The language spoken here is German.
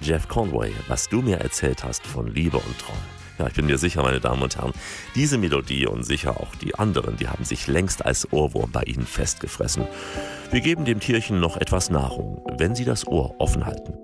Jeff Conway, was du mir erzählt hast von Liebe und Treue. Ja, ich bin mir sicher, meine Damen und Herren, diese Melodie und sicher auch die anderen, die haben sich längst als Ohrwurm bei Ihnen festgefressen. Wir geben dem Tierchen noch etwas Nahrung, wenn Sie das Ohr offen halten.